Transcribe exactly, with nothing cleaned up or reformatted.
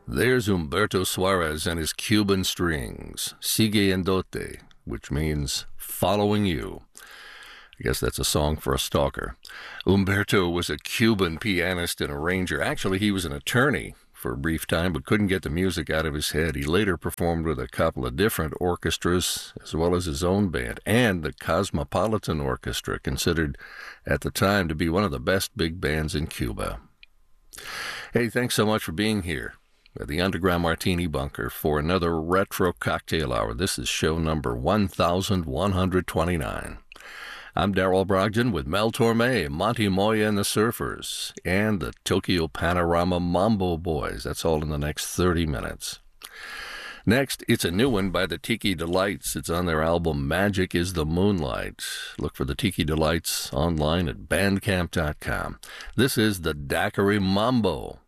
There's Humberto Suarez and his Cuban strings, Siguiéndote, which means following you. I guess that's a song for a stalker. Humberto was a Cuban pianist and arranger. Actually, he was an attorney for a brief time, but couldn't get the music out of his head. He later performed with a couple of different orchestras, as well as his own band, and the Cosmopolitan Orchestra, considered at the time to be one of the best big bands in Cuba. Hey, thanks so much for being here at the Underground Martini Bunker for another Retro Cocktail Hour. This is show number one thousand one hundred twenty-nine. I'm Darrell Brogdon with Mel Torme, Monty Moya and the Surfers, and the Tokyo Panorama Mambo Boys. That's all in the next thirty minutes. Next, it's a new one by the Tiki Delights. It's on their album Magic is the Moonlight. Look for the Tiki Delights online at bandcamp dot com. This is the Daiquiri Mambo.